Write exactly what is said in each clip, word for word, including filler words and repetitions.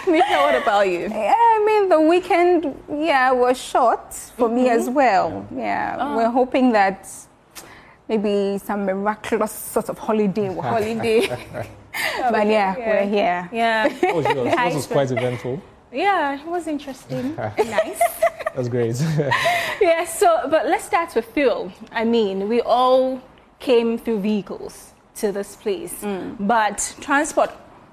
Mika, what about you? Yeah, I mean, the weekend, yeah, was short for mm-hmm. me as well. Yeah, oh. We're hoping that maybe some miraculous sort of holiday. holiday. But yeah, yeah, we're here. Yeah. That was, yours. That was quite eventful. Yeah, it was interesting. Nice. That's great. Yeah, so, but let's start with fuel. I mean, we all came through vehicles to this place, mm. but transport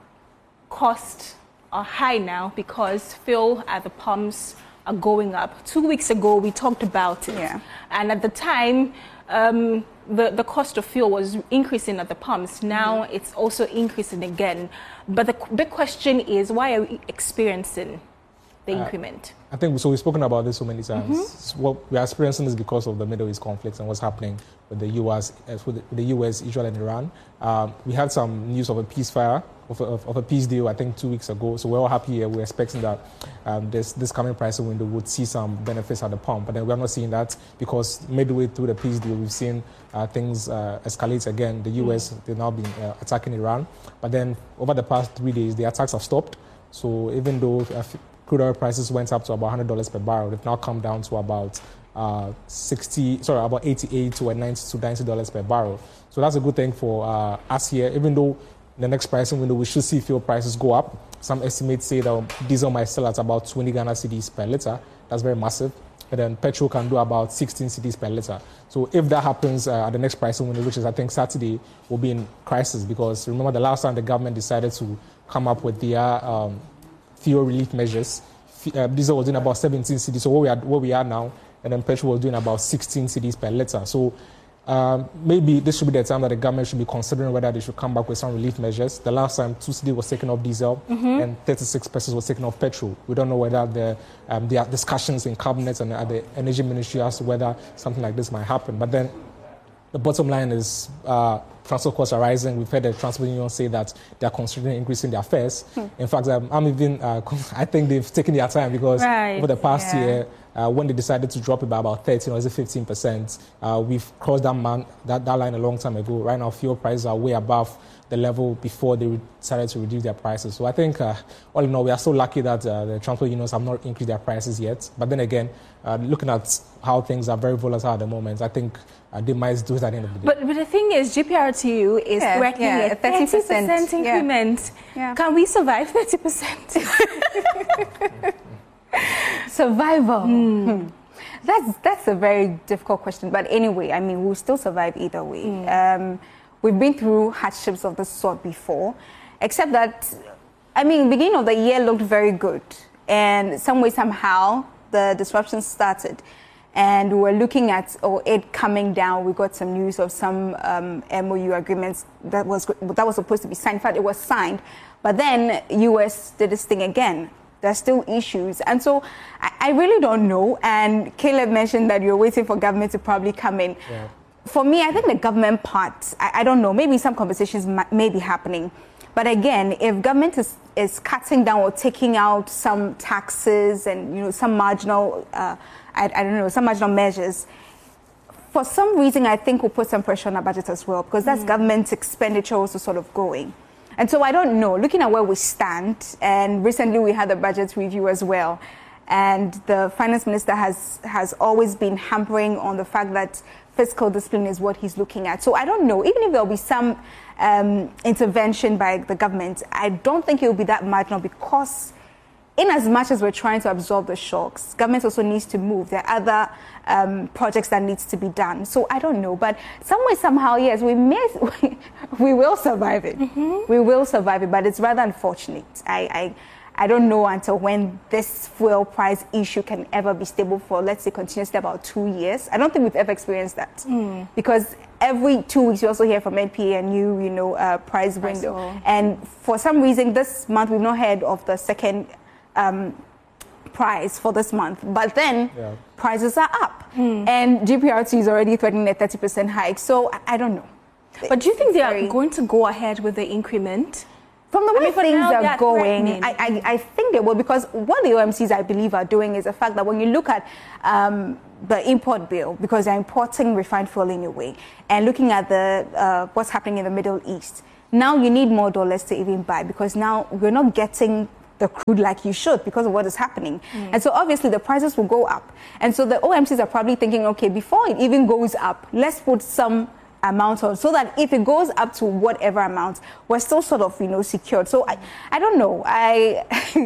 costs are high now because fuel at the pumps are going up. Two weeks ago, we talked about it. Yeah. And at the time, um, the, the cost of fuel was increasing at the pumps. Now mm-hmm. it's also increasing again. But the big question is, why are we experiencing the uh, increment? I think, so we've spoken about this so many times. Mm-hmm. What we are experiencing is because of the Middle East conflicts and what's happening with the U S, uh, with, the, with the U S, Israel and Iran. Um, we had some news of a ceasefire, of a, of, of a peace deal, I think two weeks ago. So we're all happy here. We're expecting that um, this, this coming pricing window would see some benefits at the pump. But then we're not seeing that because midway through the peace deal, we've seen uh, things uh, escalate again. The U S, mm-hmm. they've now been uh, attacking Iran. But then over the past three days, the attacks have stopped. So even though uh, crude oil prices went up to about one hundred dollars per barrel, they've now come down to about uh, sixty, sorry, about eighty-eight to ninety to ninety dollars per barrel. So that's a good thing for uh, us here. Even though in the next pricing window we should see fuel prices go up. Some estimates say that diesel might sell at about twenty Ghana cedis per litre. That's very massive. And then petrol can do about sixteen cedis per litre. So if that happens uh, at the next pricing window, which is I think Saturday, we'll be in crisis because remember the last time the government decided to come up with their um, fuel relief measures, uh, diesel was doing about seventeen cedis, so where we, are, where we are now, and then petrol was doing about sixteen cedis per litre. So um, maybe this should be the time that the government should be considering whether they should come back with some relief measures. The last time two cedis was taken off diesel mm-hmm. and thirty-six pesos was taken off petrol. We don't know whether the, um, there are discussions in cabinet and at the energy ministry as to whether something like this might happen. But then the bottom line is uh, transport costs are rising. We've heard the transport union say that they are considering increasing their fares. Hmm. In fact, um, I'm even, uh, I think they've taken their time because right. over the past yeah. year, uh, when they decided to drop it by about thirteen or is it fifteen percent, uh, we've crossed that, man, that, that line a long time ago. Right now, fuel prices are way above the level before they decided to reduce their prices. So I think, uh, all in all, we are so lucky that uh, the transport unions have not increased their prices yet. But then again, uh, looking at how things are very volatile at the moment, I think uh, they might do it at the end of the day. But, but the thing is, G P R T U is yeah, reckoning yeah, a thirty percent increment. Yeah. Yeah. Can we survive thirty percent? Survival. Mm. Hmm. That's, that's a very difficult question. But anyway, I mean, we'll still survive either way. Mm. Um, we've been through hardships of this sort before, except that, I mean, beginning of the year looked very good. And some way, somehow, the disruption started. And we were looking at oh, it coming down. We got some news of some um, M O U agreements that was, that was supposed to be signed. In fact, it was signed. But then U S did this thing again. There's still issues. And so I, I really don't know. And Caleb mentioned that you're waiting for government to probably come in. Yeah. For me, I think the government part, I, I don't know, maybe some conversations may, may be happening. But again, if government is, is cutting down or taking out some taxes and, you know, some marginal, uh, I, I don't know, some marginal measures, for some reason, I think will put some pressure on our budget as well, because that's mm. government expenditure also sort of going. And so I don't know, looking at where we stand, and recently we had a budget review as well, and the finance minister has, has always been hampering on the fact that fiscal discipline is what he's looking at. So I don't know, even if there'll be some um, intervention by the government, I don't think it will be that marginal, because in as much as we're trying to absorb the shocks, government also needs to move. There are other um, projects that needs to be done. So I don't know, but some way, somehow, yes, we may, we will survive it. Mm-hmm. We will survive it, but it's rather unfortunate. I, I, I don't know until when this fuel price issue can ever be stable for, let's say, continuously about two years. I don't think we've ever experienced that, mm. because every two weeks we also hear from N P A a new, you know, uh, price window. Price and for some reason, this month we've not heard of the second Um, price for this month, but then yeah. prices are up, mm. and G P R T is already threatening a thirty percent hike. So I, I don't know. But do you think they are going to go ahead with the increment? From the way I mean, things now, are going, I, I, I think they will, because what the O M Cs, I believe, are doing is the fact that when you look at um, the import bill, because they're importing refined fuel in a way, and looking at the uh, what's happening in the Middle East, now you need more dollars to even buy, because now we're not getting the crude like you should because of what is happening. Mm. And so obviously the prices will go up. And so the O M Cs are probably thinking, okay, before it even goes up, let's put some amount on so that if it goes up to whatever amount, we're still sort of, you know, secured. So I, I don't know. I,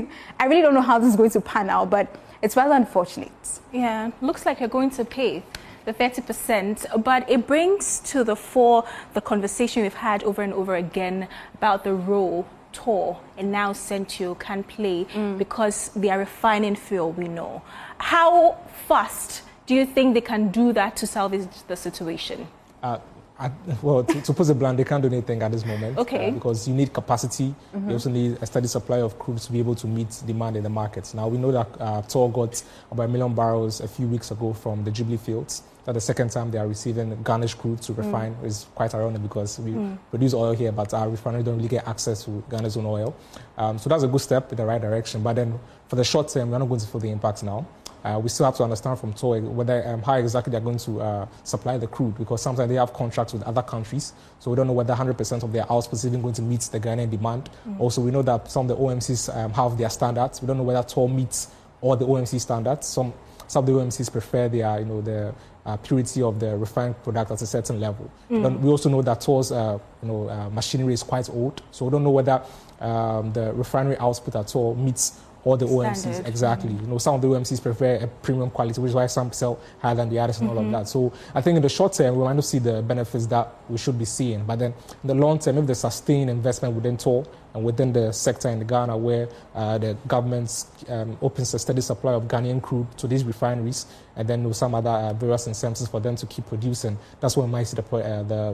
I really don't know how this is going to pan out, but it's rather unfortunate. Yeah, looks like you're going to pay the thirty percent, but it brings to the fore the conversation we've had over and over again about the role Tor and now Centio can play mm. because they are refining fuel, we know. How fast do you think they can do that to salvage the situation? Uh, I, well, to, to put it blunt, they can't do anything at this moment. Okay. Uh, because you need capacity. Mm-hmm. You also need a steady supply of crude to be able to meet demand in the markets. Now, we know that uh, Tor got about a million barrels a few weeks ago from the Jubilee fields. That's the second time they are receiving garnished crude to refine. Mm. It's quite ironic because we mm. produce oil here, but our refinery don't really get access to Ghana's own oil. Um, so that's a good step in the right direction. But then for the short term, we're not going to feel the impact now. Uh, we still have to understand from Tor whether um, how exactly they're going to uh, supply the crude, because sometimes they have contracts with other countries, so we don't know whether one hundred percent of their output is even going to meet the Ghanaian demand. Mm. Also, we know that some of the O M Cs um, have their standards. We don't know whether Tor meets all the O M C standards. Some some of the O M Cs prefer their, you know, the uh, purity of the refined product at a certain level. Mm. But we also know that Tor's uh, you know uh, machinery is quite old, so we don't know whether um, the refinery output at all meets all the O M Cs. Standard. Exactly. Mm-hmm. You know, some of the O M Cs prefer a premium quality, which is why some sell higher than the others and mm-hmm. all of that. So I think in the short term, we might not see the benefits that we should be seeing. But then in the long term, if the sustained investment within Tor and within the sector in Ghana, where uh, the government um, opens a steady supply of Ghanaian crude to these refineries, and then with some other uh, various incentives for them to keep producing, that's when we might see the, uh, the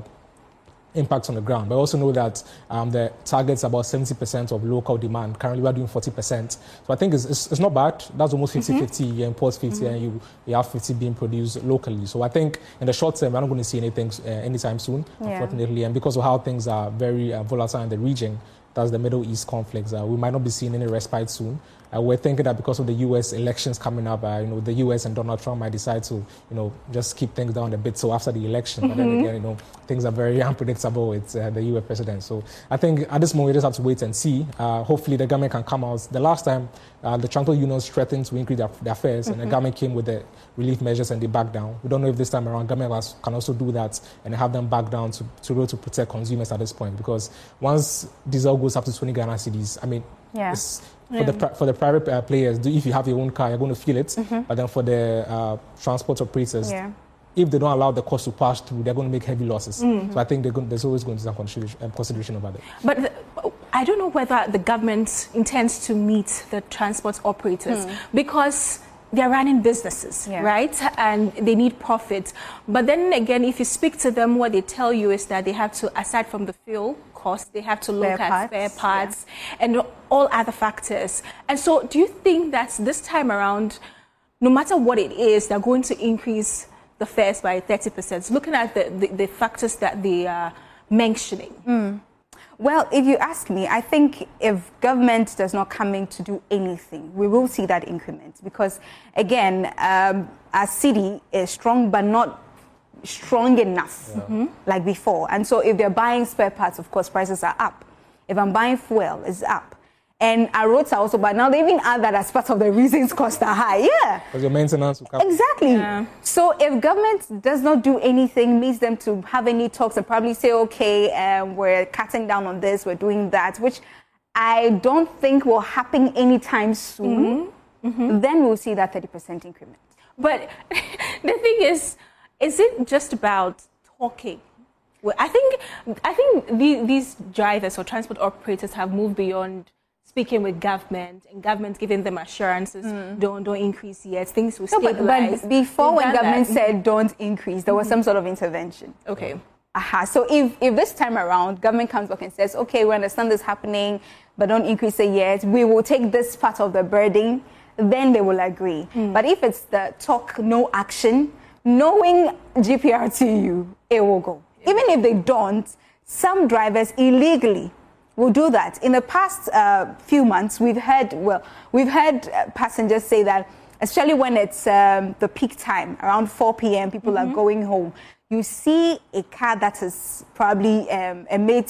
impact on the ground. But I also know that um, the target's about seventy percent of local demand. Currently, we're doing forty percent. So I think it's, it's, it's not bad. That's almost fifty fifty. Mm-hmm. You import fifty mm-hmm. and you, you have fifty being produced locally. So I think in the short term, we're not going to see anything uh, anytime soon, yeah. unfortunately. And because of how things are very uh, volatile in the region, that's the Middle East conflicts, uh, we might not be seeing any respite soon. Uh, we're thinking that because of the U S elections coming up, uh, you know, the U S and Donald Trump might decide to, you know, just keep things down a bit. So after the election, mm-hmm. but then again, you know, things are very unpredictable with uh, the U S president. So I think at this moment, we just have to wait and see. Uh, hopefully, the government can come out. The last time, uh, the transport unions threatened to increase their, their fares, mm-hmm. and the government came with the relief measures and they backed down. We don't know if this time around, government has, can also do that and have them back down to, to be able to protect consumers at this point. Because once diesel goes up to twenty Ghana cedis, I mean, yeah. it's, For, yeah. the, for the private uh, players, if you have your own car, you're going to feel it. Mm-hmm. But then for the uh, transport operators, yeah. if they don't allow the cost to pass through, they're going to make heavy losses. Mm-hmm. So I think going, there's always going to be some consideration, um, consideration about it. But the, I don't know whether the government intends to meet the transport operators mm. because they're running businesses, yeah. right? And they need profit. But then again, if you speak to them, what they tell you is that they have to, aside from the fuel cost, they have to look spare at parts, spare parts yeah. and all other factors. And so do you think that this time around, no matter what it is, they're going to increase the fares by thirty percent, looking at the, the, the factors that they are mentioning? Mm. Well, if you ask me, I think if government does not come in to do anything, we will see that increment. Because, again, um, our city is strong, but not strong enough yeah. mm-hmm. like before. And so if they're buying spare parts, of course, prices are up. If I'm buying fuel, it's up. And our roads are also, but now they even add that as part of the reasons costs are high. Yeah. Because your maintenance will come. Exactly. Yeah. So if government does not do anything, needs them to have any talks and probably say, okay, um, we're cutting down on this, we're doing that, which I don't think will happen anytime soon, mm-hmm. Mm-hmm. then we'll see that thirty percent increment. But the thing is, is it just about talking? Well, I think I think the, these drivers or transport operators have moved beyond speaking with government and government giving them assurances, mm. don't don't increase yet, things will no, stabilize. But, but before when government that. said don't increase, there was mm-hmm. some sort of intervention. Okay. Aha. So if, if this time around government comes back and says, okay, we understand this happening, but don't increase it yet, we will take this part of the burden, then they will agree. Mm. But if it's the talk, no action, knowing G P R T U, it will go. Yeah. Even if they don't, some drivers illegally will do that. In the past uh, few months, we've had, well, we've had uh, passengers say that, especially when it's um, the peak time, around four p.m., people mm-hmm. are going home. You see a car that is probably um, a mate's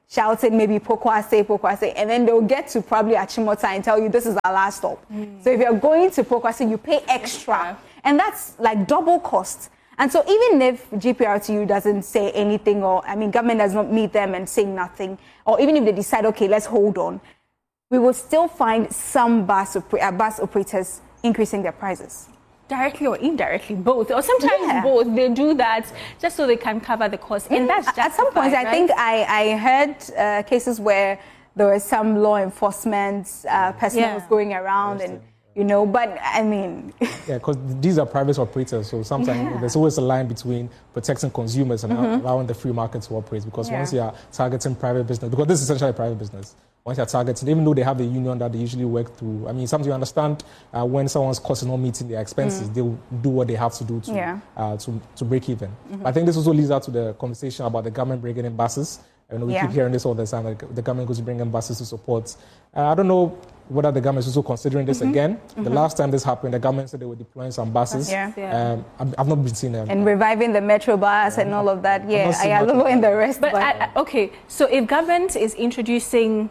shouting maybe Pokwase, Pokwase, and then they'll get to probably Achimota and tell you this is our last stop. Mm. So if you're going to Pokwase, you pay extra. Yeah. And that's like double cost. And so even if G P R T U doesn't say anything, or, I mean, government does not meet them and say nothing, or even if they decide, okay, let's hold on, we will still find some bus, oper- uh, bus operators increasing their prices. Directly or indirectly, both. Or sometimes yeah. both. They do that just so they can cover the cost. Mm. And that's justified, At some points, right? I think I, I heard uh, cases where there was some law enforcement uh, personnel yeah. going around and, you know, but I mean... yeah, because these are private operators, so sometimes yeah. there's always a line between protecting consumers and mm-hmm. allowing the free market to operate, because yeah. once you are targeting private business, because this is essentially a private business, once you're targeting, even though they have the union that they usually work through, I mean, sometimes you understand uh, when someone's cost is not meeting their expenses, mm. they'll do what they have to do to yeah. uh, to, to break even. Mm-hmm. I think this also leads out to the conversation about the government bringing in buses. You know, we yeah. keep hearing this all the time, like the government goes to bring in buses to support. Uh, I don't know whether the government is also considering this mm-hmm. again. Mm-hmm. The last time this happened, the government said they were deploying some buses. Yeah. Yeah. Um, I've, I've not been seeing them. And reviving the Metro bus yeah. and all of that. Yeah, I don't know in the rest. But, but I, okay, so if government is introducing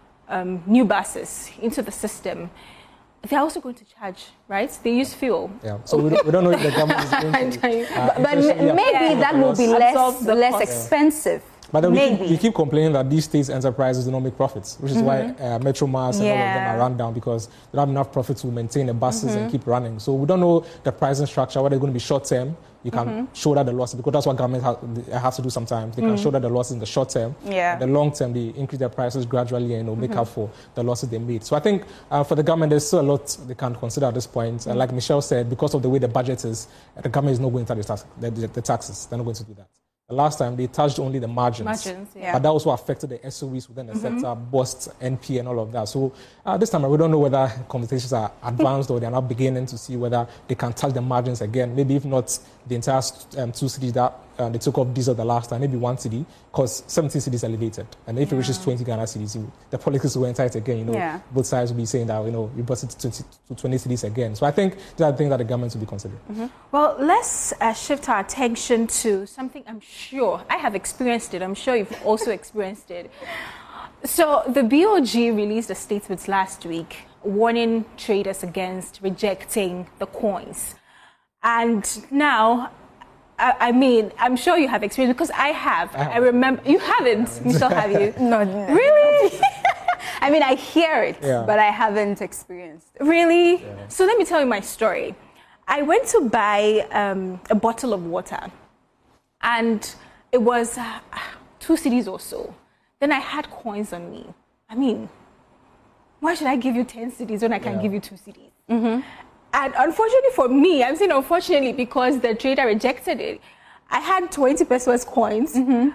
um, new buses into the system, they're also going to charge, right? They use fuel. Yeah. So we don't, we don't know if the government is going to. Uh, but but maybe yeah. that will be less less cost. expensive. But then we keep, we keep complaining that these state enterprises do not make profits, which is mm-hmm. why uh, Metro Mass and yeah. all of them are run down, because they don't have enough profit to maintain the buses mm-hmm. and keep running. So we don't know the pricing structure, whether it's going to be short term. You can mm-hmm. show that the losses, because that's what government ha- has to do sometimes. They mm-hmm. can show that the losses in the short term. Yeah. The long term, they increase their prices gradually and you know, make mm-hmm. up for the losses they made. So I think uh, for the government, there's still a lot they can consider at this point. Mm-hmm. And like Michelle said, because of the way the budget is, the government is not going to tax the, tax- the, the, the taxes. They're not going to do that. The last time, they touched only the margins. Margins, yeah. But that also affected the S O Es within the mm-hmm. sector, BOST, N P, and all of that. So uh, this time, we don't know whether conversations are advanced or they're not beginning to see whether they can touch the margins again. Maybe if not the entire um, two cities that uh, they took off diesel the last time, maybe one city, because seventeen cities elevated. And if yeah. it reaches twenty Ghana cities, you, the politics will enter it again. You know, yeah. both sides will be saying that, you know, we brought it to twenty, to twenty cities again. So I think these are the things that the government will be considering. Mm-hmm. Well, let's uh, shift our attention to something I'm sure I have experienced it. I'm sure you've also experienced it. So the B O G released a statement last week warning traders against rejecting the coins. And now, I, I mean, I'm sure you have experienced, because I have. I, have. I remember. You haven't. You still have you? No, no. Really? I mean, I hear it, yeah. but I haven't experienced it. Really? Yeah. So let me tell you my story. I went to buy um, a bottle of water, and it was uh, two cedis or so. Then I had coins on me. I mean, why should I give you ten cedis when I can yeah. give you two cedis? Mm-hmm. And unfortunately for me, I'm saying unfortunately because the trader rejected it, I had twenty pesos coins. Mm-hmm.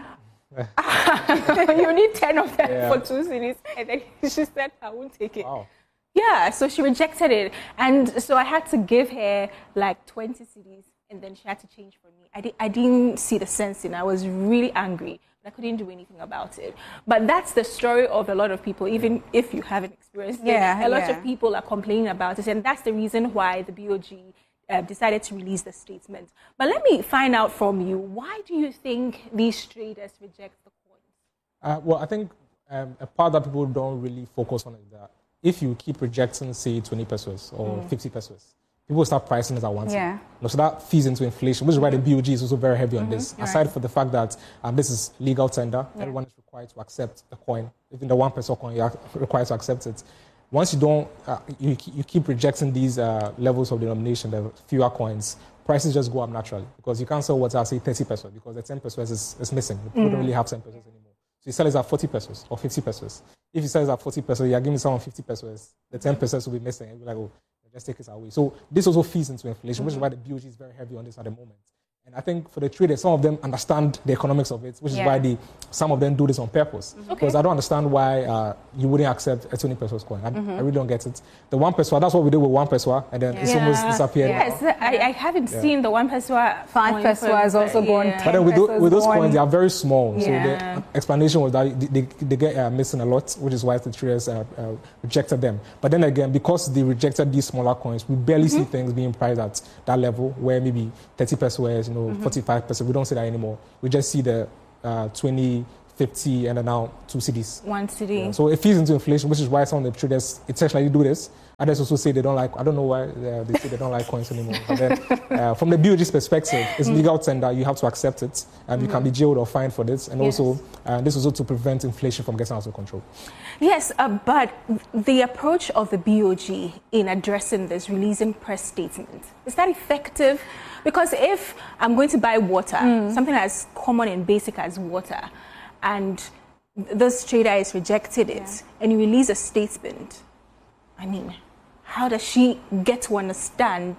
You need ten of them yeah. for two cedis. And then she said, I won't take it. Wow. Yeah, so she rejected it. And so I had to give her like twenty cedis, and then she had to change for me. I, di- I didn't see the sense in it. I was really angry. I couldn't do anything about it. But that's the story of a lot of people, even if you haven't experienced yeah, it. A lot yeah. of people are complaining about it, and that's the reason why the B O G uh, decided to release the statement. But let me find out from you, why do you think these traders reject the coins? Uh, well, I think um, a part that people don't really focus on is that if you keep rejecting, say, twenty pesos or mm. fifty pesos, people start pricing it at once. Yeah. No, so that feeds into inflation, which is why the B O G is also very heavy on mm-hmm. this. Right. Aside from the fact that um, this is legal tender, yeah. everyone is required to accept the coin. Even the one peso coin, you're required to accept it. Once you don't, uh, you, you keep rejecting these uh, levels of denomination, the fewer coins, prices just go up naturally. Because you can't sell water at, say, thirty pesos, because the ten pesos is, is missing. You mm. don't really have ten pesos anymore. So you sell it at forty pesos or fifty pesos. If you sell it at forty pesos, you're giving someone fifty pesos, the ten pesos will be missing. And you'll be like, oh, just take it away. So this also feeds into inflation, mm-hmm. which is why the B O G is very heavy on this at the moment. And I think for the traders, some of them understand the economics of it, which is yeah. why they, some of them do this on purpose. Mm-hmm. Because okay. I don't understand why uh, you wouldn't accept a twenty pesos coin. I, mm-hmm. I really don't get it. The one peso, that's what we did with one peso, and then yeah. it's almost disappeared. Yes, I, I haven't yeah. seen the one peso. Five peso has also gone. Yeah. But then with, those, with those coins, they are very small. Yeah. So the explanation was that they, they, they get uh, missing a lot, which is why the traders uh, uh, rejected them. But then again, because they rejected these smaller coins, we barely mm-hmm. see things being priced at that level, where maybe thirty pesos, you know, mm-hmm. forty-five pesos. We don't see that anymore. We just see the uh, twenty, fifty, and then now two cedis. One city. Yeah. So it feeds into inflation, which is why some of the traders intentionally do this. Others also say they don't like, I don't know why uh, they say they don't like coins anymore. But then uh, from the B O G's perspective, it's mm. legal tender, you have to accept it. And mm-hmm. you can be jailed or fined for this. And yes. also, uh, this is also to prevent inflation from getting out of control. Yes, uh, but the approach of the B O G in addressing this, releasing press statements, is that effective? Because if I'm going to buy water, mm. something as common and basic as water, and this trader has rejected it, yeah. and you release a statement, I mean, how does she get to understand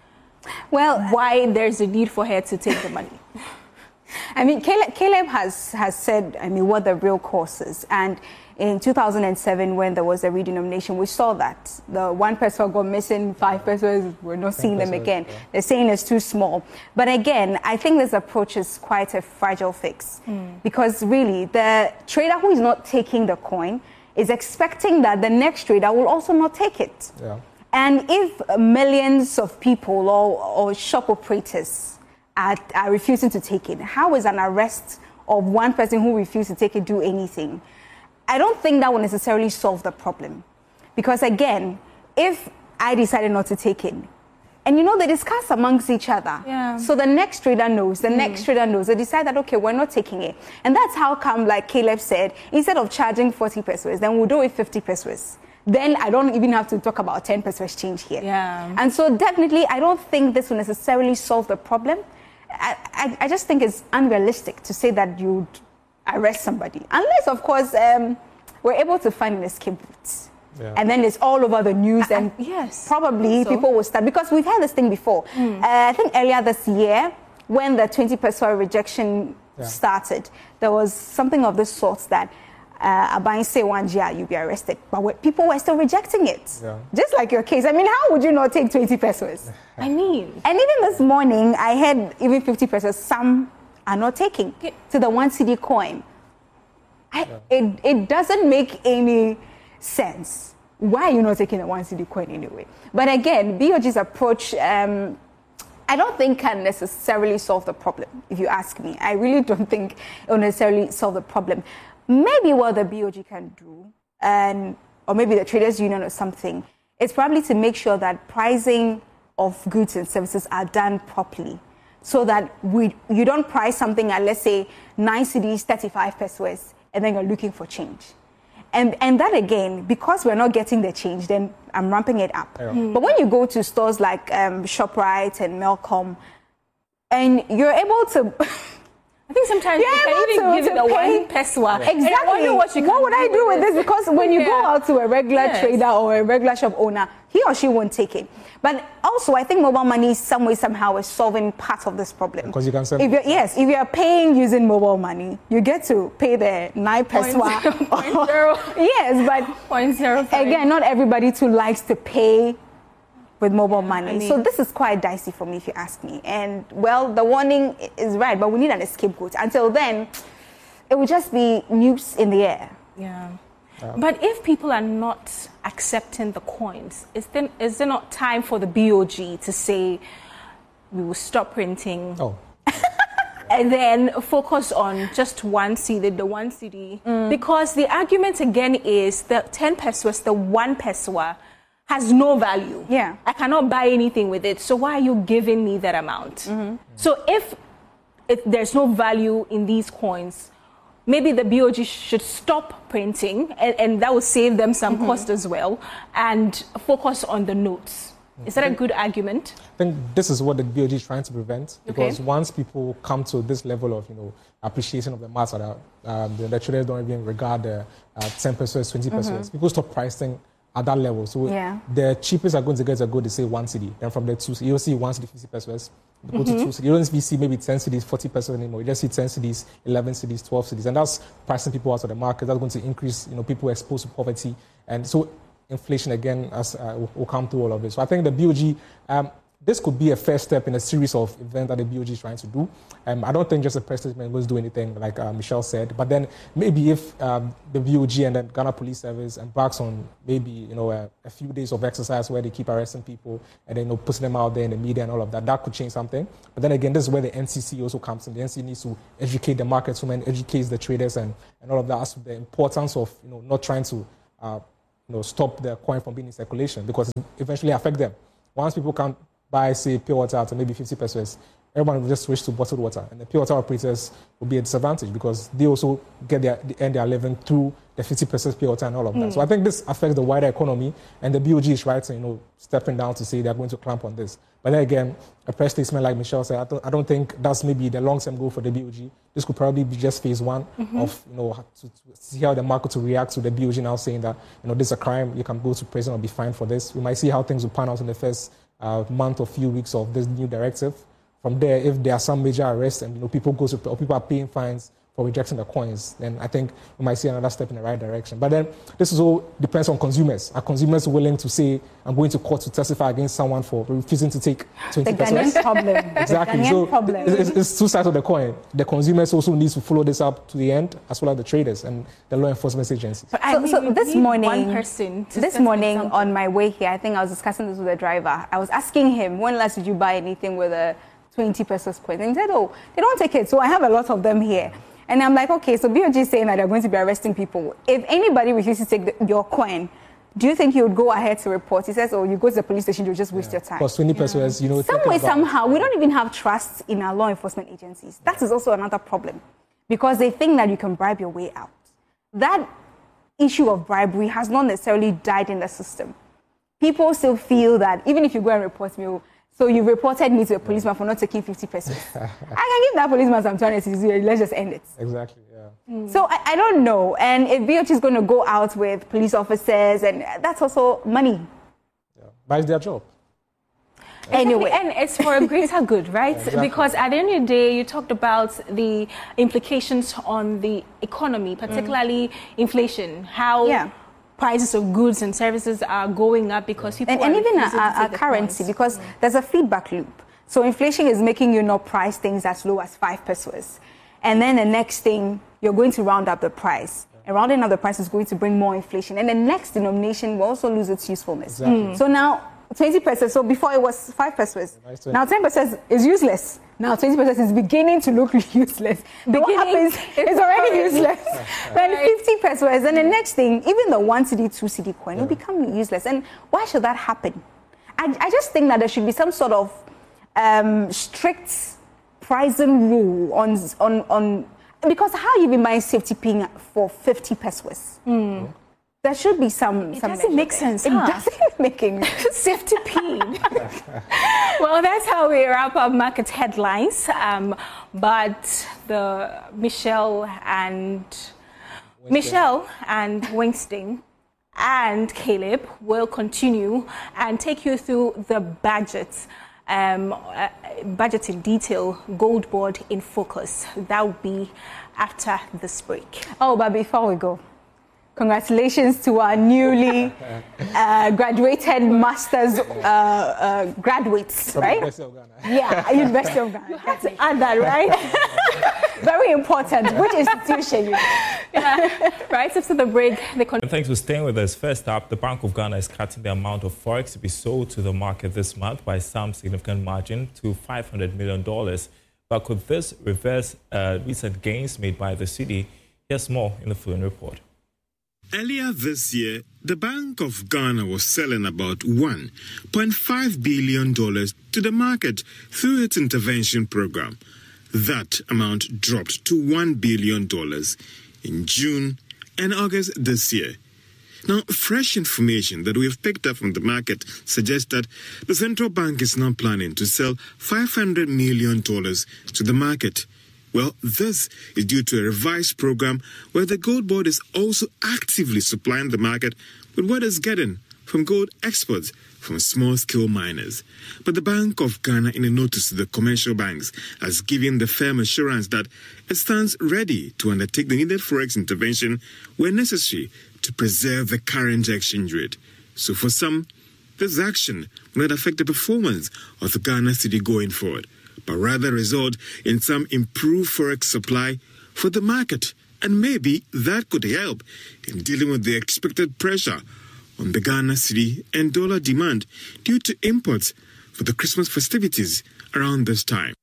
well why there's a need for her to take the money? I mean, Caleb, Caleb has, has said, I mean, what the real cause is. And in two thousand seven, when there was a redenomination, we saw that the one person got missing, five persons, we're not seeing them again. Yeah. They're saying it's too small. But again, I think this approach is quite a fragile fix mm. because really the trader who is not taking the coin is expecting that the next trader will also not take it. Yeah. And if millions of people or, or shop operators are, are refusing to take it, how is an arrest of one person who refused to take it do anything? I don't think that will necessarily solve the problem. Because again, if I decided not to take it, and you know, they discuss amongst each other. Yeah. So the next trader knows, the mm. next trader knows. They decide that, okay, we're not taking it. And that's how come, like Caleb said, instead of charging forty pesos, then we'll do it fifty pesos. Then I don't even have to talk about ten pesos change here. Yeah. And so definitely, I don't think this will necessarily solve the problem. I, I, I just think it's unrealistic to say that you'd arrest somebody. Unless, of course, um, we're able to find an escape route. Yeah. And then it's all over the news, and I, yes, probably so. people will start, because we've had this thing before. Mm. Uh, I think earlier this year, when the twenty peso rejection yeah. started, there was something of this sort that uh, Abain say one year you'll be arrested, but people were still rejecting it. Yeah. Just like your case. I mean, how would you not take twenty pesos? I mean, and even this morning, I had even fifty pesos. Some are not taking yeah. to the one cedi coin. I, yeah. it it doesn't make any sense. Why are you not taking a one cedi coin anyway? But again, B O G's approach, um, I don't think can necessarily solve the problem, if you ask me. I really don't think it will necessarily solve the problem. Maybe what the B O G can do, and or maybe the traders union or something, is probably to make sure that pricing of goods and services are done properly, so that we you don't price something at, let's say, nine cedis, thirty-five pesos, and then you're looking for change. And, and that again, because we're not getting the change, then I'm ramping it up. Yeah. Mm. But when you go to stores like um, ShopRite and Melcom, and you're able to... I think sometimes you can even give it a one peswa. Exactly. What, what would I do with this? Because when you yeah. go out to a regular yes. trader or a regular shop owner, he or she won't take it. But also, I think mobile money, some way, somehow, is solving part of this problem. Because you can send. If you're, yes, if you are paying using mobile money, you get to pay the nine peswa. Point zero. Yes, but point zero five. Again, not everybody too likes to pay with mobile money. I mean, so this is quite dicey for me, if you ask me. And, well, the warning is right, but we need an scapegoat. Until then, it will just be nukes in the air. Yeah. Um, but if people are not accepting the coins, is there, is there not time for the B O G to say, we will stop printing? Oh. And then focus on just one cedi, the one cedi. Mm. Because the argument, again, is the ten pesos, the one peso, has no value. Yeah. I cannot buy anything with it. So why are you giving me that amount? Mm-hmm. So if, if there's no value in these coins, maybe the B O G should stop printing, and, and that will save them some mm-hmm. cost as well, and focus on the notes. Is that a good argument? I think this is what the B O G is trying to prevent, because okay. once people come to this level of, you know, appreciation of the matter, that um, the, the traders don't even regard the uh, ten pesos, twenty pesos. Mm-hmm. People stop pricing at that level. So yeah. the cheapest are going to get a go, they say one cedi. Then from the two, you'll see one cedi, fifty pesos. Go mm-hmm. to two cedis. You don't see maybe ten cedis, forty pesos anymore. You just see ten cedis, eleven cedis, twelve cedis. And that's pricing people out of the market. That's going to increase, you know, people exposed to poverty. And so inflation, again, as uh, will come through all of this. So I think the B O G, um, this could be a first step in a series of events that the B O G is trying to do. Um, I don't think just a press statement will do anything, like uh, Michelle said. But then maybe if um, the B O G and the Ghana Police Service embarks on maybe you know a, a few days of exercise where they keep arresting people and then you know putting them out there in the media and all of that, that could change something. But then again, this is where the N C C also comes in. The N C C needs to educate the market women, educate the traders and, and all of that as to the importance of you know not trying to uh, you know stop the coin from being in circulation, because it eventually affect them. Once people can't buy, say, pure water at maybe fifty pesos, everyone will just switch to bottled water. And the pure water operators will be a disadvantage because they also get their, they earn their living through the fifty pesos pure water and all of that. Mm. So I think this affects the wider economy, and the B O G is right, you know, stepping down to say they're going to clamp on this. But then again, a press statement like Michelle said, I don't, I don't think that's maybe the long-term goal for the B O G. This could probably be just phase one mm-hmm. of, you know, to, to see how the market will react to the B O G now saying that, you know, this is a crime, you can go to prison or be fined for this. We might see how things will pan out in the first uh, month or few weeks of this new directive. From there, if there are some major arrests and you know people go to or people are paying fines for rejecting the coins, then I think we might see another step in the right direction. But then this also depends on consumers. Are consumers willing to say, I'm going to court to testify against someone for refusing to take twenty the Ghanaian problem. Exactly. The Ghanaian so problem. It's, it's two sides of the coin. The consumers also need to follow this up to the end, as well as the traders and the law enforcement agencies. So, so, so this morning, one person this morning on my way here, I think I was discussing this with the driver. I was asking him, when last did you buy anything with a twenty pesos coin? And he said, oh, they don't take it. So I have a lot of them here. And I'm like, okay, so B O G is saying that they're going to be arresting people. If anybody refuses to take the, your coin, do you think you would go ahead to report? He says, oh, you go to the police station, you'll just waste yeah. your time. Because twenty pesos, you know. Some way, somehow, we don't even have trust in our law enforcement agencies. That is also another problem. Because they think that you can bribe your way out. That issue of bribery has not necessarily died in the system. People still feel that even if you go and report me, so you reported me to a policeman for not taking fifty pesos. I can give that policeman some twenty pesos. Let's just end it. Exactly, yeah. Mm. So I, I don't know. And if B O G is going to go out with police officers, and that's also money. Yeah. But it's their job. Anyway, and it's for a greater good, right? Yeah, exactly. Because at the end of the day, you talked about the implications on the economy, particularly mm. inflation, how yeah. prices of goods and services are going up because people and, are and even our, our the currency, points. because mm. there's a feedback loop. So inflation is making you not price things as low as five pesos, and then the next thing you're going to round up the price, yeah. and rounding up the price is going to bring more inflation, and the next denomination will also lose its usefulness. Exactly. Mm. So now twenty pesos. So before it was five pesos. Nice now ten pesos is useless. Now twenty pesos is beginning to look useless. But what happens is already useless. Then fifty pesos, and the next thing, even the one cedi, two cedi coin yeah. will become useless. And why should that happen? I, I just think that there should be some sort of um, strict pricing rule on on on because how you be buying safety pin for fifty pesos? Mm. There should be some. It some doesn't make sense. It huh? doesn't make sense. Safety pin. Well, that's how we wrap up market headlines. Um, but the Michelle and Winston. Michelle and Winston and Caleb will continue and take you through the budget. Um, uh, budget in detail, Gold Board in focus. That will be after this break. Oh, but before we go, congratulations to our newly uh, graduated master's uh, uh, graduates, From right? University of Ghana. Yeah, University of Ghana. You have to add that, right? Very important. Which institution? Yeah. Right after the break, the con- and thanks for staying with us. First up, the Bank of Ghana is cutting the amount of forex to be sold to the market this month by some significant margin to five hundred million dollars. But could this reverse uh, recent gains made by the cedi? Here's more in the following report. Earlier this year, the Bank of Ghana was selling about one point five billion dollars to the market through its intervention program. That amount dropped to one billion dollars in June and August this year. Now, fresh information that we have picked up from the market suggests that the central bank is now planning to sell five hundred million dollars to the market. Well, this is due to a revised program where the Gold Board is also actively supplying the market with what it's getting from gold exports from small-scale miners. But the Bank of Ghana, in a notice to the commercial banks, has given the firm assurance that it stands ready to undertake the needed forex intervention where necessary to preserve the current exchange rate. So for some, this action will not affect the performance of the Ghana cedi going forward, but rather result in some improved forex supply for the market. And maybe that could help in dealing with the expected pressure on the Ghana cedi and dollar demand due to imports for the Christmas festivities around this time.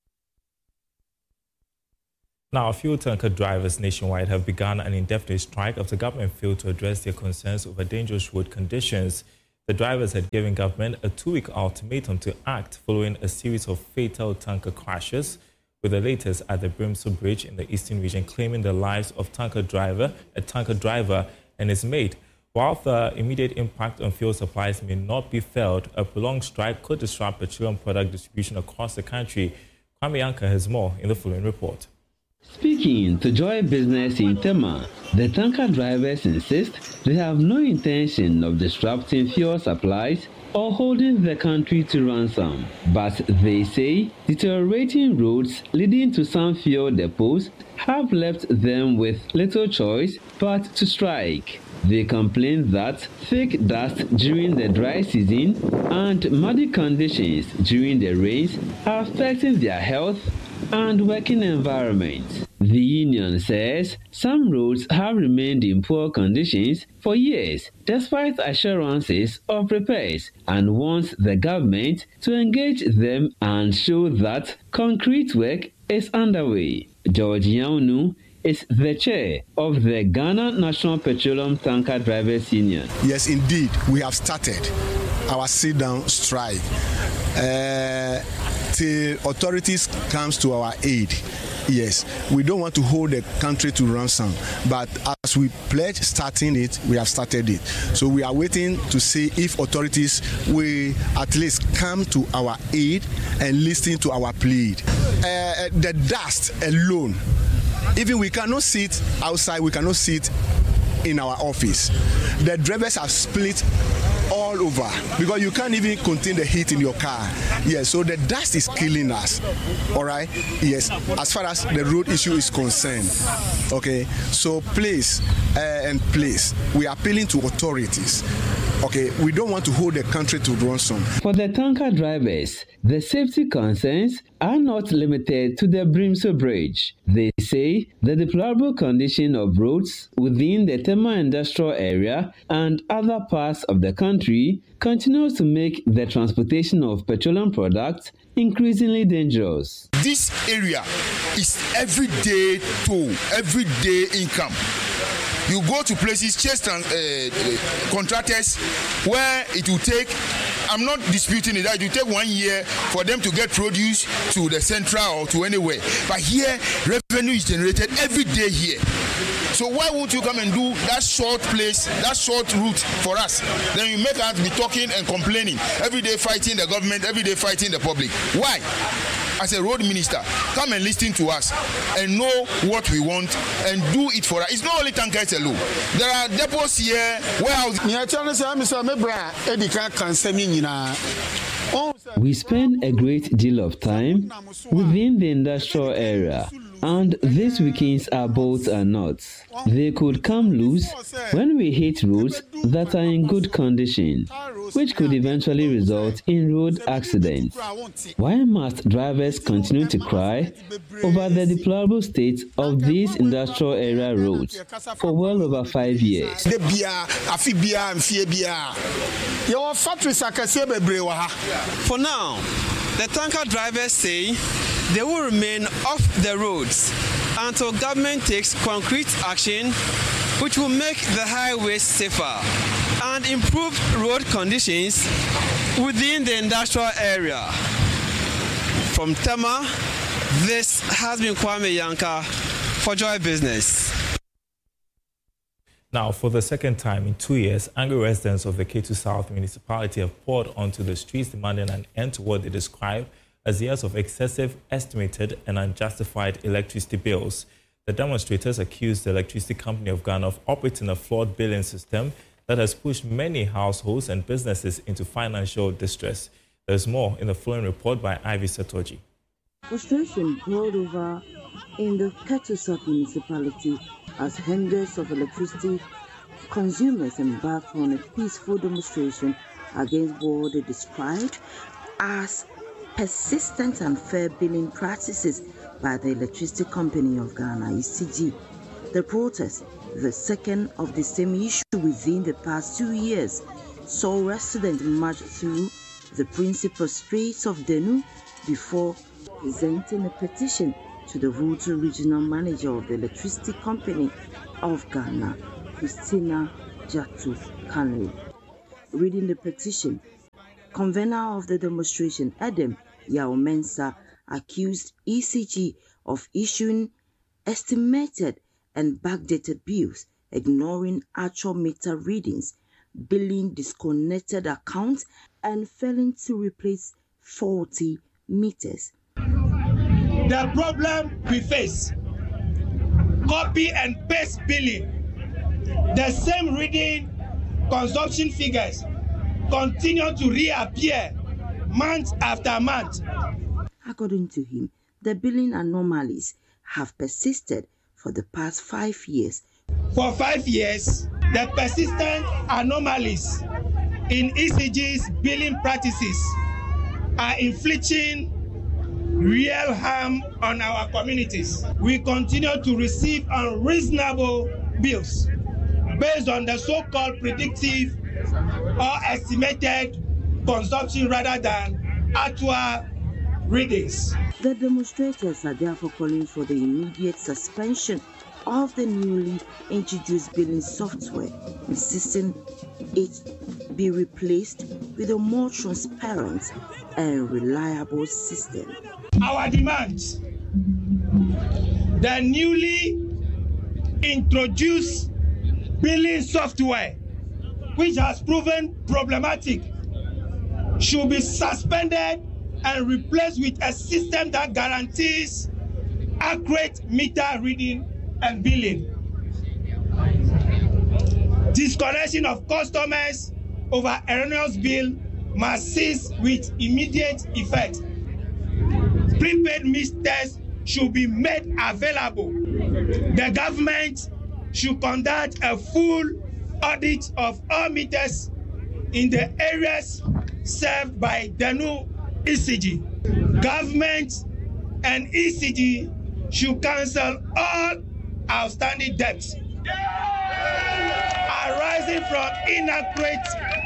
Now, fuel tanker drivers nationwide have begun an indefinite strike after government failed to address their concerns over dangerous road conditions. The drivers had given government a two-week ultimatum to act following a series of fatal tanker crashes, with the latest at the Brimsel Bridge in the eastern region claiming the lives of tanker driver, a tanker driver and his mate. While the immediate impact on fuel supplies may not be felt, a prolonged strike could disrupt petroleum product distribution across the country. Kwame Yanka has more in the following report. Speaking to Joy Business in Tema, the tanker drivers insist they have no intention of disrupting fuel supplies or holding the country to ransom. But they say deteriorating roads leading to some fuel depots have left them with little choice but to strike. They complain that thick dust during the dry season and muddy conditions during the rains are affecting their health and working environment. The union says some roads have remained in poor conditions for years despite assurances of repairs and wants the government to engage them and show that concrete work is underway. George Yaunu is the chair of the Ghana National Petroleum Tanker Drivers Union. Yes, indeed, we have started our sit-down strike uh, till authorities comes to our aid. Yes, we don't want to hold the country to ransom, but as we pledge starting it, we have started it. So we are waiting to see if authorities will at least come to our aid and listen to our plea. Uh, the dust alone, even we cannot sit outside, we cannot sit in our office. The drivers are split all over because you can't even contain the heat in your car. Yes, so the dust is killing us. All right. Yes, as far as the road issue is concerned. Okay, so please uh, and please, we are appealing to authorities. Okay, we don't want to hold the country to ransom. For the tanker drivers, the safety concerns are not limited to the Brimsel Bridge. They say the deplorable condition of roads within the Tema industrial area and other parts of the country continues to make the transportation of petroleum products increasingly dangerous. This area is everyday toll, everyday income. You go to places, chase uh, uh, contractors where it will take, I'm not disputing it, it will take one year for them to get produce to the central or to anywhere. But here, revenue is generated every day here. So why won't you come and do that short place, that short route for us? Then you make us be talking and complaining, every day fighting the government, every day fighting the public. Why? As a road minister, come and listen to us and know what we want and do it for us. It's not only tankers alone. There are depots here, warehouses. We spend a great deal of time within the industrial area, and these weekends are bolts and nuts. They could come loose when we hit roads that are in good condition, which could eventually result in road accidents. Why must drivers continue to cry over the deplorable state of these industrial area roads for well over five years? For now, the tanker drivers say they will remain off the roads until government takes concrete action which will make the highways safer and improve road conditions within the industrial area. From Tema, this has been Kwame Yanka for Joy Business. Now, for the second time in two years, angry residents of the Ketu South municipality have poured onto the streets demanding an end to what they describe as years of excessive, estimated and unjustified electricity bills. The demonstrators accused the Electricity Company of Ghana of operating a flawed billing system that has pushed many households and businesses into financial distress. There's more in the following report by Ivy Satoji. Frustration poured over in the Ketu South municipality as hundreds of electricity consumers embarked on a peaceful demonstration against what they described as persistent and unfair billing practices by the Electricity Company of Ghana, E C G. The protest, the second of the same issue within the past two years, saw residents march through the principal streets of Denu before presenting a petition to the Volta Regional Manager of the Electricity Company of Ghana, Christina Jatu Kanri. Reading the petition, convener of the demonstration, Adam Yao Mensah, accused E C G of issuing estimated and backdated bills, ignoring actual meter readings, billing disconnected accounts, and failing to replace faulty meters. The problem we face, copy and paste billing, the same reading consumption figures continue to reappear month after month. According to him, the billing anomalies have persisted for the past five years. For five years, the persistent anomalies in E C G's billing practices are inflicting real harm on our communities. We continue to receive unreasonable bills based on the so-called predictive or estimated consumption rather than actual readings. The demonstrators are therefore calling for the immediate suspension of the newly introduced billing software, insisting it be replaced with a more transparent and reliable system. Our demands: the newly introduced billing software, which has proven problematic, should be suspended and replaced with a system that guarantees accurate meter reading and billing. Disconnection of customers over erroneous bill must cease with immediate effect. Prepaid meters should be made available. The government should conduct a full audit of all meters in the areas served by the new E C G. Government and E C G should cancel all outstanding debts arising from inaccurate,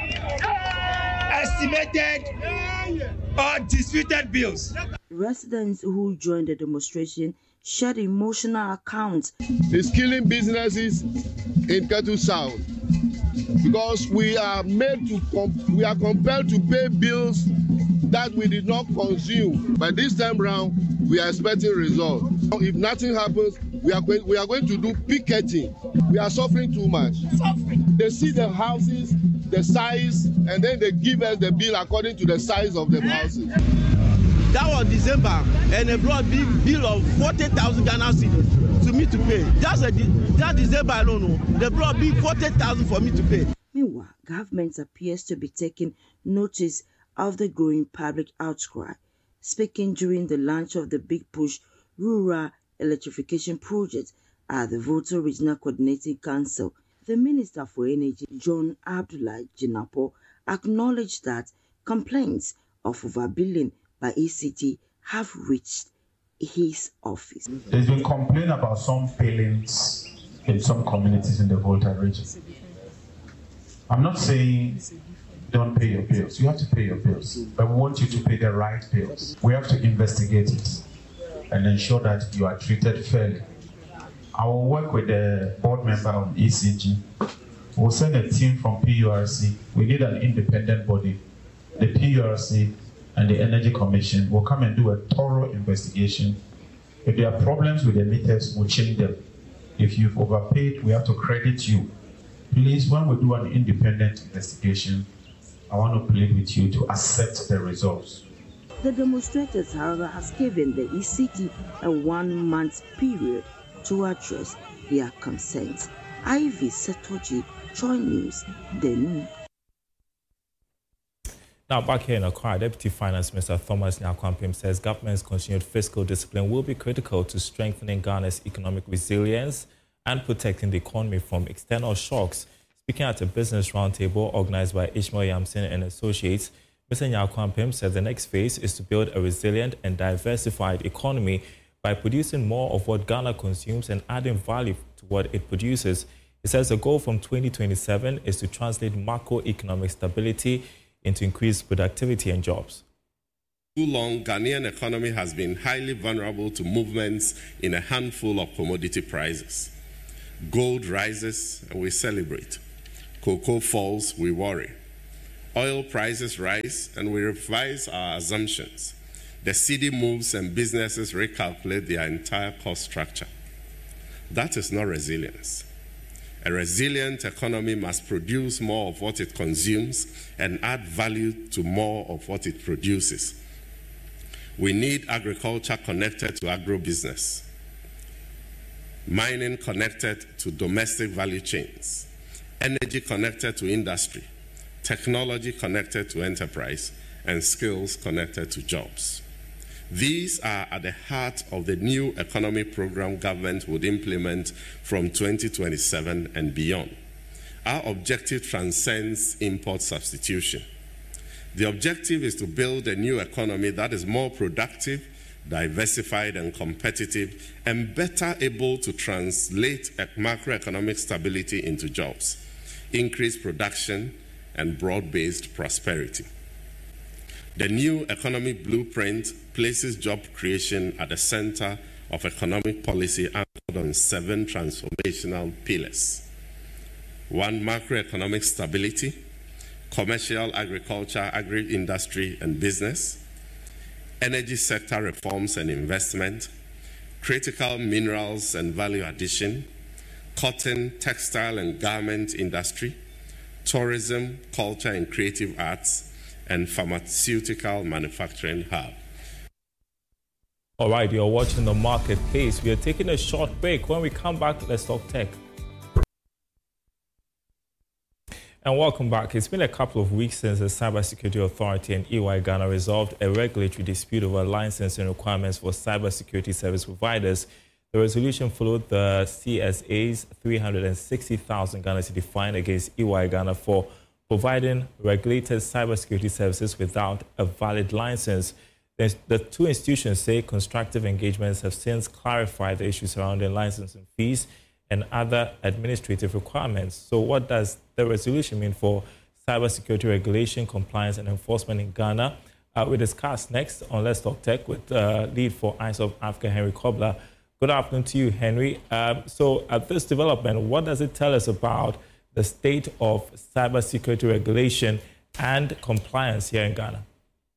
estimated, or disputed bills. Residents who joined the demonstration shared emotional accounts. It's killing businesses in Ketu South because we are made to we are compelled to pay bills that we did not consume. But this time round, we are expecting results. If nothing happens, we are going we are going to do picketing. We are suffering too much. Suffering. They see the houses, the size, and then they give us the bill according to the size of the houses. That was December, and they brought a big bill of forty thousand Ghana cedis to me to pay. Just a, that December alone, they brought a big forty thousand for me to pay. Meanwhile, government appears to be taking notice of the growing public outcry. Speaking during the launch of the Big Push Rural Electrification Project at the Volta Regional Coordinating Council, the Minister for Energy, John Abdullah Jinapo, acknowledged that complaints of overbilling by E C G have reached his office. There's been complaint about some failings in some communities in the Volta region. I'm not saying don't pay your bills. You have to pay your bills, but we want you to pay the right bills. We have to investigate it and ensure that you are treated fairly. I will work with the board member on E C G. We'll send a team from P U R C. We need an independent body. The P U R C and the Energy Commission will come and do a thorough investigation. If there are problems with the meters, we'll change them. If you've overpaid, we have to credit you. Please, when we do an independent investigation, I want to plead with you to accept the results. The demonstrators, however, have given the E C G a one-month period to address their concerns. Ivy Setoji, Joy News, Denu. Now, back here in Accra, Deputy Finance Minister Thomas Nyakwampim says government's continued fiscal discipline will be critical to strengthening Ghana's economic resilience and protecting the economy from external shocks. Speaking at a business roundtable organized by Ishmael Yamson and Associates, Mister Nyakwampim said the next phase is to build a resilient and diversified economy by producing more of what Ghana consumes and adding value to what it produces. He says the goal from twenty twenty-seven is to translate macroeconomic stability into increased productivity and jobs. Too long, Ghanaian economy has been highly vulnerable to movements in a handful of commodity prices. Gold rises and we celebrate. Cocoa falls, we worry. Oil prices rise and we revise our assumptions. The cedi moves and businesses recalculate their entire cost structure. That is not resilience. A resilient economy must produce more of what it consumes and add value to more of what it produces. We need agriculture connected to agribusiness, mining connected to domestic value chains, energy connected to industry, technology connected to enterprise, and skills connected to jobs. These are at the heart of the new economy program government would implement from twenty twenty-seven and beyond. Our objective transcends import substitution. The objective is to build a new economy that is more productive, diversified and competitive, and better able to translate macroeconomic stability into jobs, increase production, and broad-based prosperity. The new economic blueprint places job creation at the center of economic policy anchored on seven transformational pillars. One, macroeconomic stability, commercial, agriculture, agri-industry and business, energy sector reforms and investment, critical minerals and value addition, cotton, textile and garment industry, tourism, culture and creative arts, and pharmaceutical manufacturing hub. All right, you're watching The Marketplace. We are taking a short break. When we come back, let's talk tech. And welcome back. It's been a couple of weeks since the Cybersecurity Authority and E Y Ghana resolved a regulatory dispute over licensing requirements for cybersecurity service providers. The resolution followed the C S A's three hundred sixty thousand Ghana cedi fine against E Y Ghana for providing regulated cybersecurity services without a valid license. The two institutions say constructive engagements have since clarified the issues surrounding licensing fees and other administrative requirements. So what does the resolution mean for cybersecurity regulation, compliance and enforcement in Ghana? Uh, we discuss next on Let's Talk Tech with uh, lead for Eyes of Africa, Henry Kobler. Good afternoon to you, Henry. Um, so at this development, what does it tell us about the state of cybersecurity regulation and compliance here in Ghana?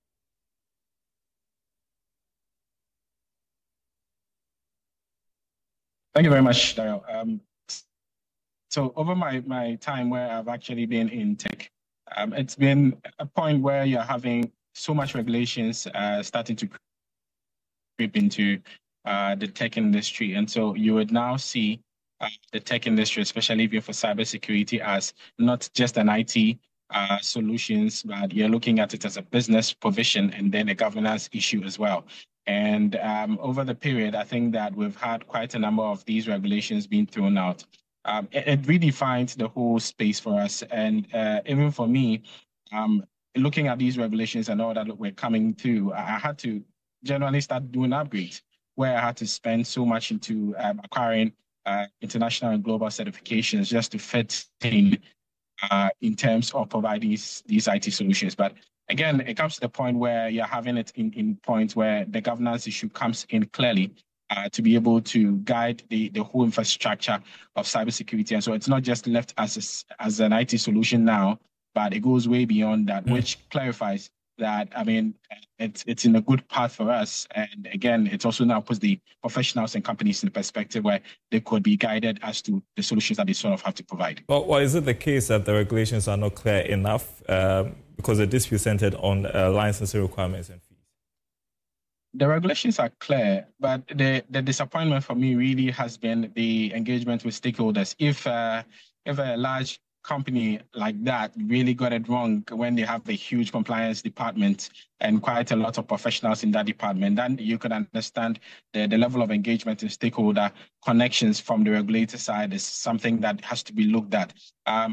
Thank you very much, Daryl. Um, so over my, my time where I've actually been in tech, um, it's been a point where you're having so much regulations uh, starting to creep into uh, the tech industry. And so you would now see Uh, the tech industry, especially even for cybersecurity, as not just an I T uh, solutions, but you're looking at it as a business provision and then a governance issue as well. And um, over the period, I think that we've had quite a number of these regulations being thrown out. Um, it, it redefines the whole space for us. And uh, even for me, um, looking at these regulations and all that were coming through, I had to generally start doing upgrades where I had to spend so much into um, acquiring Uh, international and global certifications just to fit in uh, in terms of providing these, these I T solutions. But again, it comes to the point where you're having it in, in points where the governance issue comes in clearly uh, to be able to guide the, the whole infrastructure of cybersecurity. And so it's not just left as, a, as an I T solution now, but it goes way beyond that, mm. which clarifies that, I mean, it's it's in a good path for us. And again, it also now puts the professionals and companies in a perspective where they could be guided as to the solutions that they sort of have to provide. Well, well is it the case that the regulations are not clear enough um, because the dispute centered on uh, licensing requirements and fees? The regulations are clear, but the, the disappointment for me really has been the engagement with stakeholders. If, uh, if a large company like that really got it wrong when they have the huge compliance department and quite a lot of professionals in that department, then you could understand the, the level of engagement and stakeholder connections from the regulator side is something that has to be looked at. Um,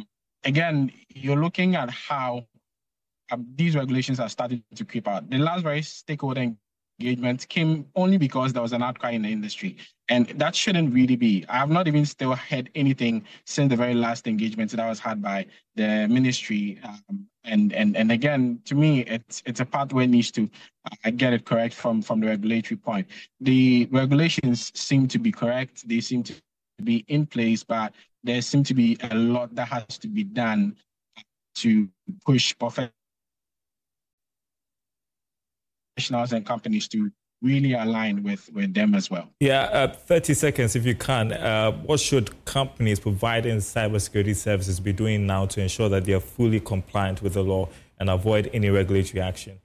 again, you're looking at how um, these regulations are starting to creep out. The last very stakeholder engagement came only because there was an outcry in the industry. And that shouldn't really be. I have not even still heard anything since the very last engagement that was had by the ministry. Um, and, and, and again, to me, it's it's a pathway needs to uh, get it correct from, from the regulatory point. The regulations seem to be correct. They seem to be in place, but there seems to be a lot that has to be done to push professionals and companies to really align with, with them as well. Yeah, uh, thirty seconds if you can. Uh, what should companies providing cybersecurity services be doing now to ensure that they are fully compliant with the law and avoid any regulatory action?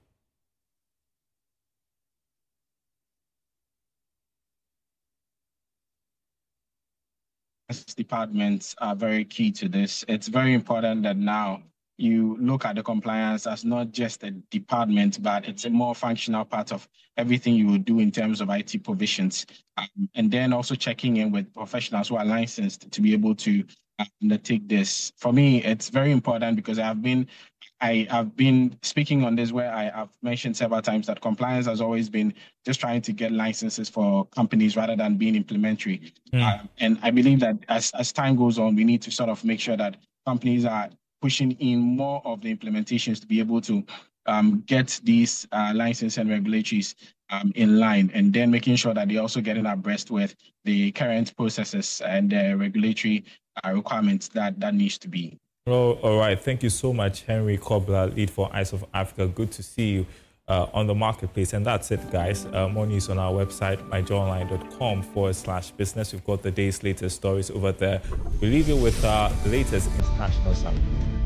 Departments are very key to this. It's very important that now you look at the compliance as not just a department, but it's a more functional part of everything you will do in terms of I T provisions. Um, and then also checking in with professionals who are licensed to be able to uh, undertake this. For me, it's very important because I have been, I have been speaking on this where I have mentioned several times that compliance has always been just trying to get licenses for companies rather than being implementary. Mm. Uh, and I believe that as, as time goes on, we need to sort of make sure that companies are pushing in more of the implementations to be able to um, get these uh, license and regulatories um, in line, and then making sure that they're also getting abreast with the current processes and the regulatory uh, requirements that that needs to be. Oh, all right. Thank you so much, Henry Kobler, lead for Eyes of Africa. Good to see you uh, on the marketplace. And that's it, guys. Uh, more news on our website, myjoyonline.com forward slash business. We've got the day's latest stories over there. We leave you with uh, the latest international summit.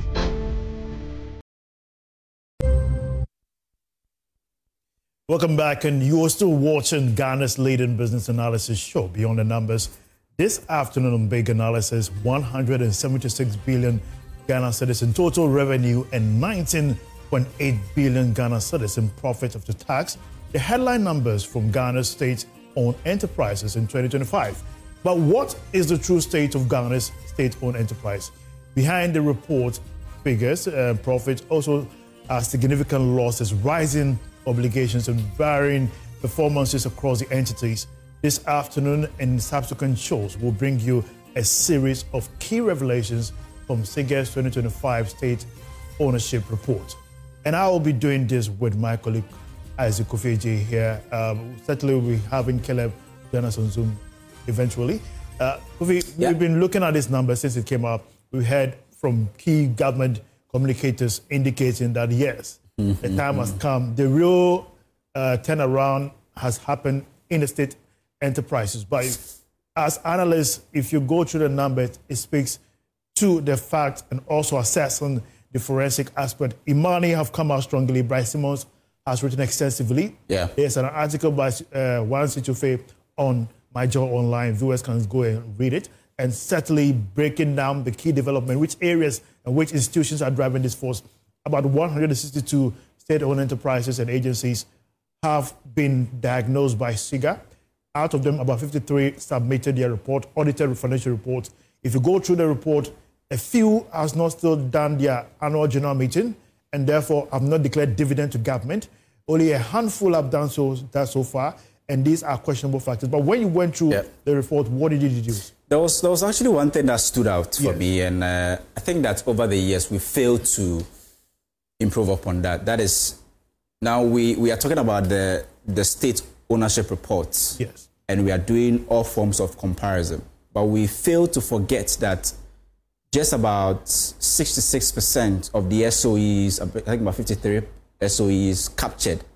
Welcome back, and you are still watching Ghana's leading business analysis show, Beyond the Numbers. This afternoon on Big Analysis, one hundred seventy-six billion Ghana cedis in total revenue and nineteen point eight billion Ghana cedis in profit after tax. The headline numbers from Ghana's state-owned enterprises in twenty twenty-five. But what is the true state of Ghana's state-owned enterprise? Behind the report figures, uh, profit also uh, significant losses, rising obligations and varying performances across the entities. This afternoon and subsequent shows will bring you a series of key revelations from SIGE's twenty twenty-five State Ownership Report. And I will be doing this with my colleague Isaac Kofi here. Um, certainly we'll be having Caleb join us on Zoom eventually. Uh, Kofi, yeah. We've been looking at this number since it came up. We heard from key government communicators indicating that yes, mm-hmm. the time has come. The real uh, turnaround has happened in the state enterprises. But as analysts, if you go through the numbers, it speaks to the fact and also assessing the forensic aspect. Imani have come out strongly. Bryce Simmons has written extensively. Yeah. There's an article by uh, Warren Situfe on My Joy Online. Viewers can go and read it. And certainly breaking down the key development, which areas and which institutions are driving this force. About one hundred sixty-two state-owned enterprises and agencies have been diagnosed by SIGA. Out of them, about fifty-three submitted their report, audited financial report. If you go through the report, a few has not still done their annual general meeting and therefore have not declared dividend to government. Only a handful have done so, that so far, and these are questionable factors. But when you went through yep. the report, what did you deduce? There was, there was actually one thing that stood out for yes. me, and uh, I think that over the years we failed to improve upon that. That is, now we, we are talking about the, the state ownership reports. Yes. And we are doing all forms of comparison. But we fail to forget that just about sixty-six percent of the S O Es, I think about fifty-three S O Es captured,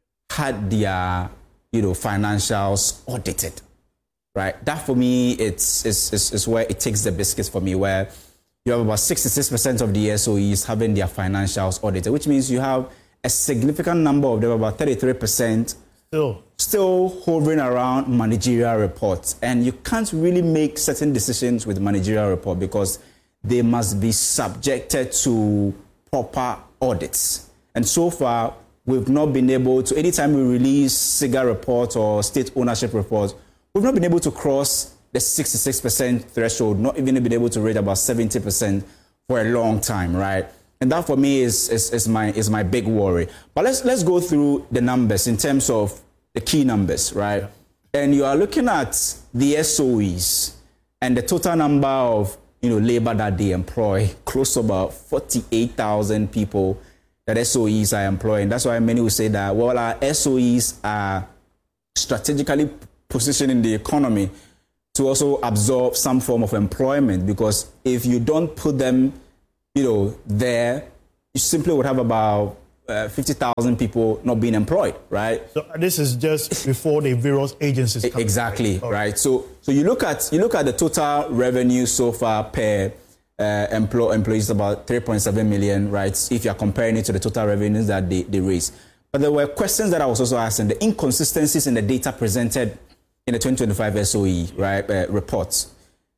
had their you know, financials audited, right? That for me, it's, it's, it's, it's where it takes the biscuits for me, where you have about sixty-six percent of the S O Es having their financials audited, which means you have a significant number of them, about thirty-three percent, Still. still hovering around managerial reports. And you can't really make certain decisions with managerial report because they must be subjected to proper audits. And so far, we've not been able to, anytime we release SIGA report or state ownership reports, we've not been able to cross the sixty-six percent threshold, not even been able to rate about seventy percent for a long time, right? And that for me is, is, is, my, is my big worry. But let's, let's go through the numbers in terms of the key numbers, right? Yeah. And you are looking at the S O Es and the total number of, you know, labor that they employ, close to about forty-eight thousand people that S O Es are employing. That's why many will say that, well, our S O Es are strategically positioned in the economy to also absorb some form of employment, because if you don't put them, you know, there, you simply would have about uh, fifty thousand people not being employed, right? So this is just before the various agencies come. Exactly, right? right? So so you look at you look at the total revenue so far per uh, employ, employees, about three point seven million, right? If you're comparing it to the total revenues that they, they raise. But there were questions that I was also asking, the inconsistencies in the data presented in the twenty twenty-five S O E, right, uh, reports.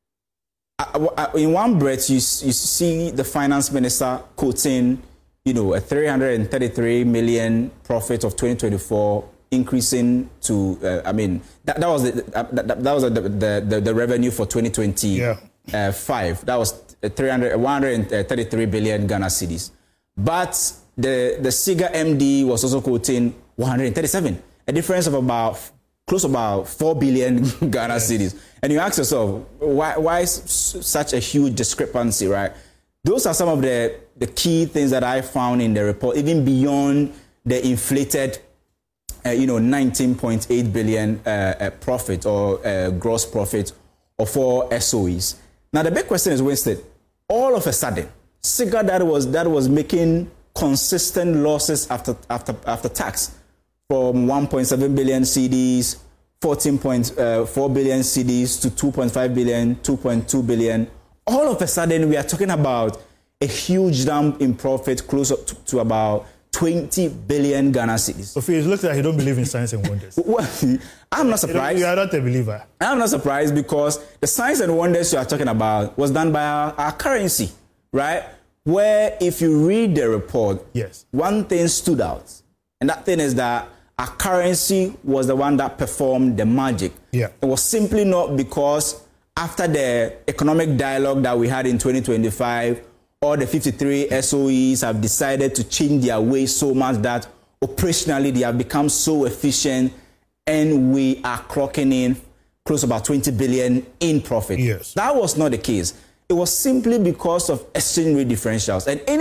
In one breath, you, you see the finance minister quoting, you know, a three hundred thirty-three million profit of twenty twenty-four increasing to, uh, I mean, that, that was the, uh, that, that was the, the, the, the revenue for twenty twenty-five. Yeah. That was three hundred, one hundred thirty-three billion Ghana cedis. But the, the SIGA M D was also quoting one hundred thirty-seven, a difference of about close to about four billion Ghana yes. cedis. And you ask yourself, why, why is such a huge discrepancy, right? Those are some of the, the key things that I found in the report, even beyond the inflated, uh, you know, nineteen point eight billion uh, uh, profit or uh, gross profit of four S O Es. Now, the big question is, Winston, all of a sudden, SIGA that was, that was making consistent losses after, after, after tax, from one point seven billion cedis, fourteen point four billion cedis to two point five billion, two point two billion. All of a sudden, we are talking about a huge jump in profit, close up to, to about twenty billion Ghana cedis. So, it looks like you don't believe in science and wonders. Well, I'm not surprised. You are not a believer. I'm not surprised because the science and wonders you are talking about was done by our, our currency, right? Where if you read the report, yes, one thing stood out. And that thing is that our currency was the one that performed the magic. Yeah. It was simply not because after the economic dialogue that we had in twenty twenty-five, all the fifty-three S O Es have decided to change their ways so much that operationally they have become so efficient and we are clocking in close to about twenty billion in profit. Yes. That was not the case. It was simply because of exchange rate differentials. And any